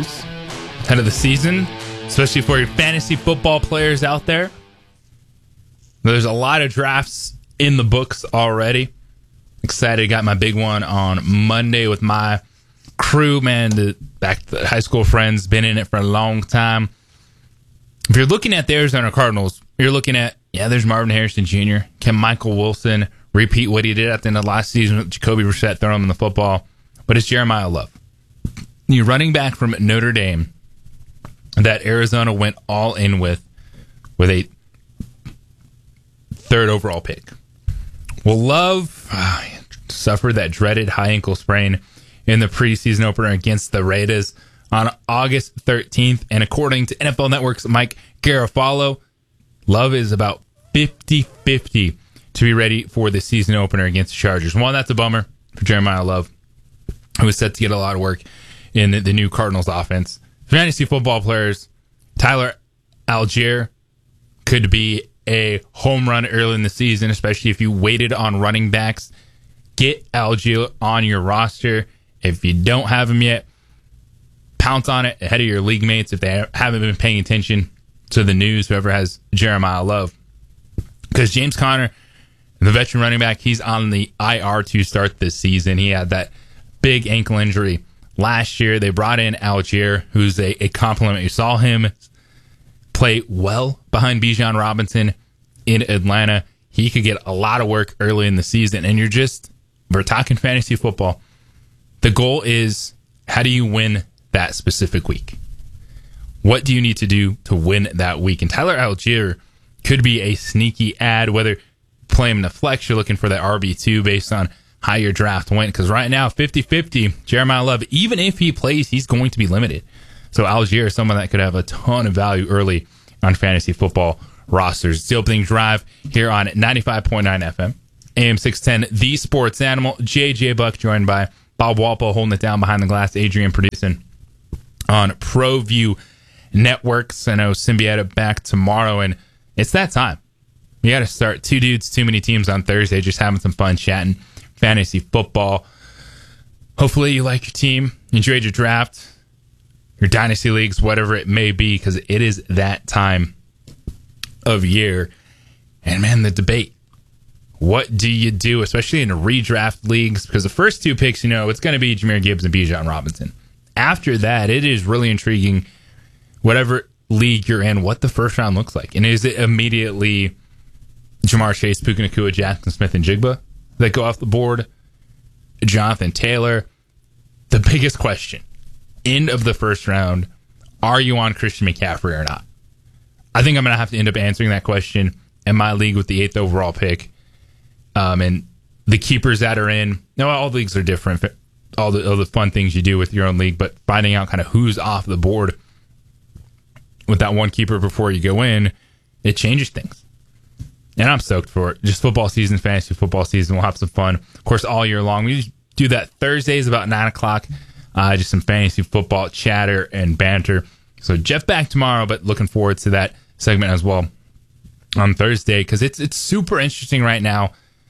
news ahead of the season, especially for your fantasy football players out there. There's a lot of drafts in the books already. Excited, got my big one on Monday with my crew, man. The high school friends, been in it for a long time. If you're looking at the Arizona Cardinals, you're looking at, there's Marvin Harrison Jr. Can Michael Wilson repeat what he did at the end of last season with Jacoby Brissett throwing him in the football? But it's Jeremiah Love, the running back from Notre Dame that Arizona went all in with a third overall pick. Well, Love suffered that dreaded high ankle sprain in the preseason opener against the Raiders on August 13th. And according to NFL Network's Mike Garafolo, Love is about 50-50 to be ready for the season opener against the Chargers. One, that's a bummer for Jeremiah Love, who is set to get a lot of work in the new Cardinals offense. Fantasy football players, Tyler Algier could be a home run early in the season, especially if you waited on running backs. Get Algier on your roster. If you don't have him yet, pounce on it ahead of your league mates if they haven't been paying attention to the news, whoever has Jeremiah Love. Because James Conner, the veteran running back, he's on the IR to start this season. He had that big ankle injury last year. They brought in Algier, who's a compliment. You saw him play well behind Bijan Robinson in Atlanta. He could get a lot of work early in the season. And we're talking fantasy football. The goal is, how do you win that specific week? What do you need to do to win that week? And Tyler Algier could be a sneaky ad, whether play him in the flex, you're looking for that RB2 based on how your draft went. Because right now, 50-50, Jeremiah Love, even if he plays, he's going to be limited. So Algier is someone that could have a ton of value early on fantasy football rosters. It's the opening drive here on 95.9 FM, AM 610, The Sports Animal. JJ Buck joined by Bob Walpole holding it down behind the glass. Adrian producing on ProView Networks. I know Symbieta back tomorrow, and it's that time. You got to start. Two dudes, too many teams on Thursday, just having some fun chatting fantasy football. Hopefully you like your team, enjoyed your draft, your dynasty leagues, whatever it may be, because it is that time of year. And man, the debate. What do you do, especially in redraft leagues? Because the first two picks, it's going to be Jahmyr Gibbs and Bijan Robinson. After that, it is really intriguing, whatever league you're in, what the first round looks like. And is it immediately Jamar Chase, Puka Nacua, Jackson Smith, and Jigba that go off the board? Jonathan Taylor. The biggest question, end of the first round, are you on Christian McCaffrey or not? I think I'm going to have to end up answering that question in my league with the 8th overall pick. And the keepers that are in, all the leagues are different, all the fun things you do with your own league, but finding out kind of who's off the board with that one keeper before you go in, it changes things. And I'm stoked for it. Just football season, fantasy football season. We'll have some fun, of course, all year long. We do that Thursdays about 9 o'clock. Just some fantasy football chatter and banter. So Jeff back tomorrow, but looking forward to that segment as well on Thursday, because it's super interesting right now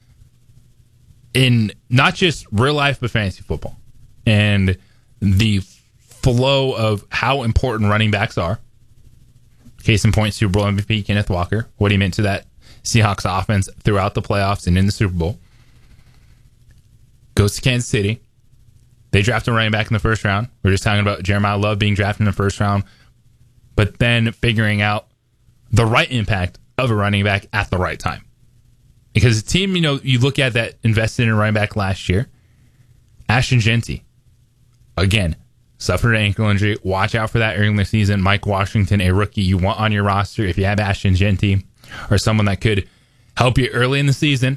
in not just real life, but fantasy football. And the flow of how important running backs are. Case in point, Super Bowl MVP Kenneth Walker, what he meant to that Seahawks offense throughout the playoffs and in the Super Bowl. Goes to Kansas City. They draft a running back in the first round. We're just talking about Jeremiah Love being drafted in the first round. But then figuring out the right impact of a running back at the right time. Because the team, you look at that invested in a running back last year. Ashton Jeanty, again, suffered an ankle injury. Watch out for that early in the season. Mike Washington, a rookie you want on your roster if you have Ashton Jeanty or someone that could help you early in the season.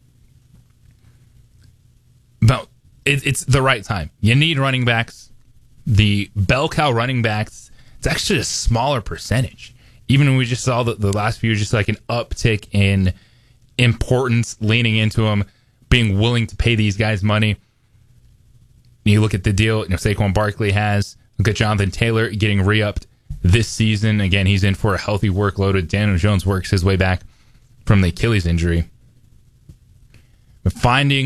But it's the right time. You need running backs. The bell cow running backs, it's actually a smaller percentage. Even when we just saw the last few years, just like an uptick in importance, leaning into them, being willing to pay these guys money. You look at the deal Saquon Barkley has. Look at Jonathan Taylor getting re-upped this season. Again, he's in for a healthy workload. Daniel Jones works his way back from the Achilles injury. But finding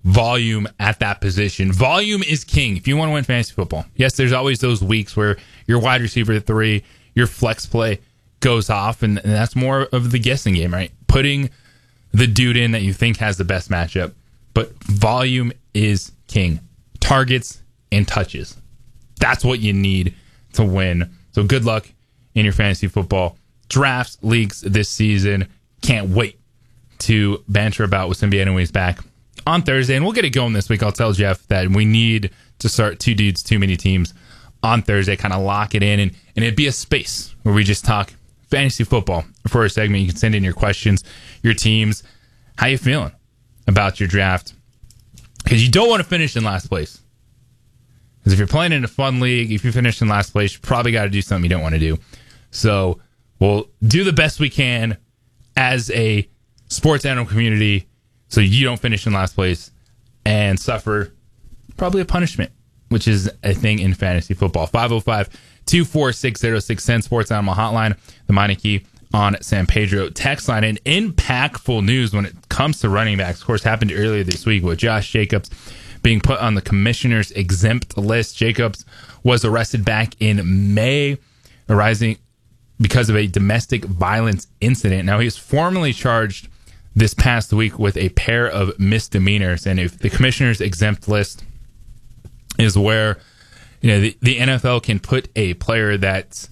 volume at that position. Volume is king if you want to win fantasy football. Yes, there's always those weeks where your wide receiver 3, your flex play goes off, and that's more of the guessing game, right? Putting the dude in that you think has the best matchup. But volume is king. Targets and touches. That's what you need to win. So good luck in your fantasy football drafts, leagues this season. Can't wait to banter about with Simbiano when he's back on Thursday. And we'll get it going this week. I'll tell Jeff that we need to start Two Dudes, Too Many Teams on Thursday, kind of lock it in. And it'd be a space where we just talk fantasy football for a segment. You can send in your questions, your teams, how you feeling about your draft, because you don't want to finish in last place. Because if you're playing in a fun league, if you finish in last place, you probably got to do something you don't want to do. So we'll do the best we can as a sports animal community so you don't finish in last place and suffer probably a punishment, which is a thing in fantasy football. 505-246-0610 Sports Animal Hotline, the Meineke on San Pedro text line. And impactful news when it comes to running backs, of course, happened earlier this week with Josh Jacobs being put on the commissioner's exempt list. Jacobs was arrested back in May, arising because of a domestic violence incident. Now, he was formally charged this past week with a pair of misdemeanors. And if the commissioner's exempt list is where the NFL can put a player that's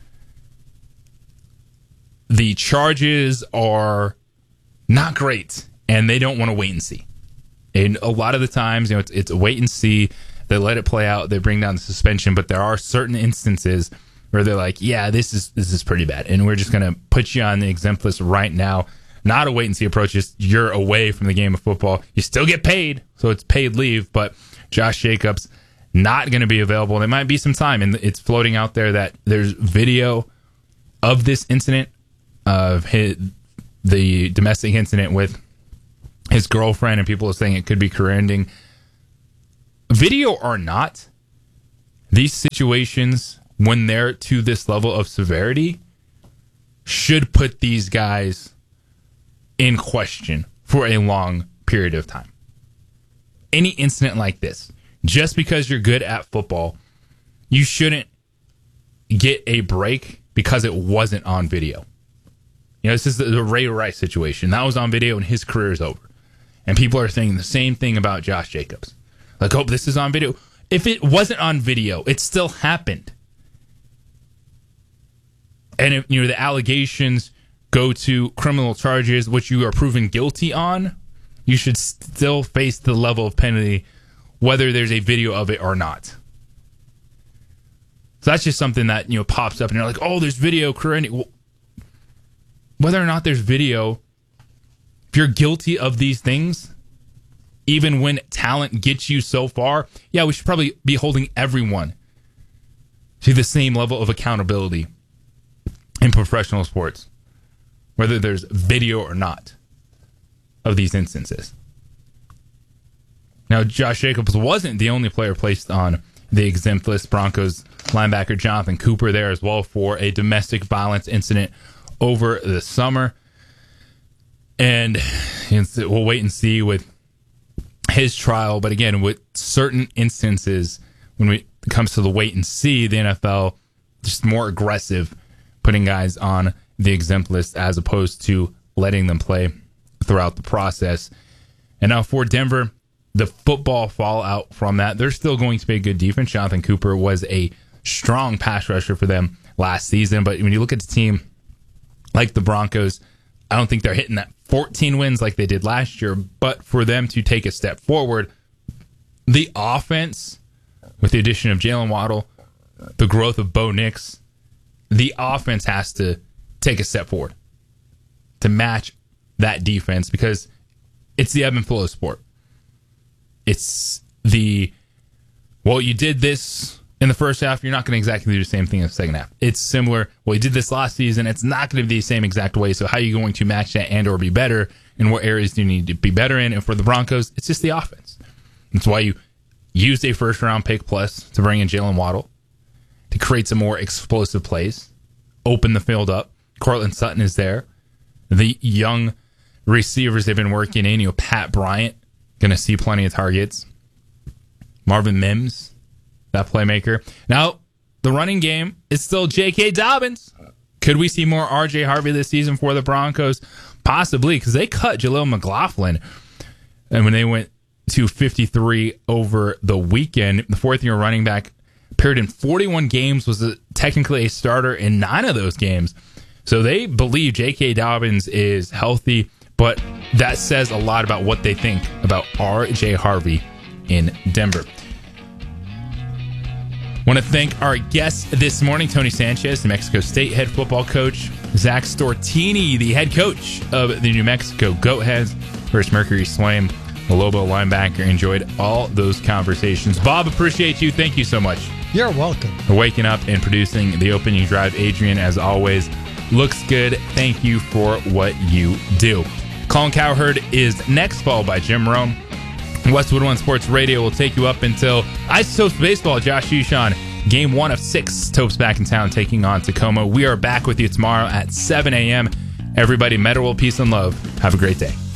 the charges are not great and they don't want to wait and see. And a lot of the times, it's a wait and see. They let it play out. They bring down the suspension. But there are certain instances where they're like, yeah, this is pretty bad, and we're just going to put you on the exempt list right now. Not a wait and see approach. Just you're away from the game of football. You still get paid, so it's paid leave. But Josh Jacobs not going to be available. There might be some time, and it's floating out there that there's video of this incident, of the domestic incident with his girlfriend, and people are saying it could be career-ending. Video or not, these situations, when they're to this level of severity, should put these guys in question for a long period of time. Any incident like this, just because you're good at football, you shouldn't get a break because it wasn't on video. This is the Ray Rice situation. That was on video and his career is over. And people are saying the same thing about Josh Jacobs. Like, oh, this is on video. If it wasn't on video, it still happened. And if the allegations go to criminal charges, which you are proven guilty on, you should still face the level of penalty, whether there's a video of it or not. So that's just something that pops up, and you're like, oh, there's video. Well, whether or not there's video, if you're guilty of these things, even when talent gets you so far, yeah, we should probably be holding everyone to the same level of accountability in professional sports, whether there's video or not of these instances. Now, Josh Jacobs wasn't the only player placed on the exempt list. Broncos linebacker Jonathan Cooper there as well for a domestic violence incident over the summer. And we'll wait and see with his trial. But again, with certain instances, when it comes to the wait and see, the NFL just more aggressive, putting guys on the exempt list as opposed to letting them play throughout the process. And now for Denver, the football fallout from that, they're still going to be a good defense. Jonathan Cooper was a strong pass rusher for them last season. But when you look at the team like the Broncos, I don't think they're hitting that 14 wins like they did last year. But for them to take a step forward, the offense, with the addition of Jalen Waddle, the growth of Bo Nix, the offense has to take a step forward to match that defense, because it's the ebb and flow sport. It's you did this in the first half, you're not going to exactly do the same thing in the second half. It's similar. Well, you did this last season. It's not going to be the same exact way. So how are you going to match that and or be better? And what areas do you need to be better in? And for the Broncos, it's just the offense. That's why you used a first-round pick plus to bring in Jalen Waddle to create some more explosive plays, open the field up. Cortland Sutton is there. The young receivers they've been working in, Pat Bryant going to see plenty of targets. Marvin Mims, that playmaker. Now, the running game is still J.K. Dobbins. Could we see more R.J. Harvey this season for the Broncos? Possibly, because they cut Jaleel McLaughlin. And when they went to 53 over the weekend, the fourth-year running back appeared in 41 games, was technically a starter in 9 of those games. So they believe J.K. Dobbins is healthy, but that says a lot about what they think about R.J. Harvey in Denver. Want to thank our guests this morning, Tony Sanchez, New Mexico State head football coach, Zach Stortini, the head coach of the New Mexico Goatheads, First Mercury Swaim, the Lobo linebacker. Enjoyed all those conversations. Bob, appreciate you. Thank you so much. You're welcome. For waking up and producing the opening drive. Adrian, as always, looks good. Thank you for what you do. Colin Cowherd is next, followed by Jim Rome. Westwood One Sports Radio will take you up until Isotopes Baseball. Josh Ushan, game 1 of 6. Topes back in town taking on Tacoma. We are back with you tomorrow at 7 a.m. Everybody, Metal World, peace and love. Have a great day.